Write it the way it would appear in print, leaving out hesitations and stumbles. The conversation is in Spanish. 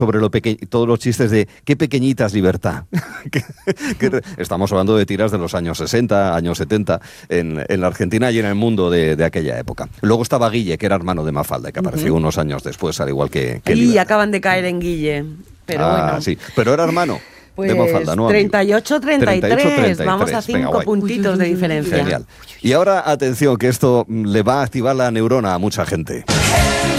sobre todos los chistes de qué pequeñita es Libertad. Estamos hablando de tiras de los años 60, años 70, en la Argentina y en el mundo de aquella época. Luego estaba Guille, que era hermano de Mafalda, que apareció unos años después, al igual que Y Libertad. acaban de caer en Guille, pero bueno. Sí, pero era hermano. Pues de Mafalda, ¿no? 38-33, vamos a 5 Venga, puntitos de diferencia. Genial. Y ahora, atención, que esto le va a activar la neurona a mucha gente.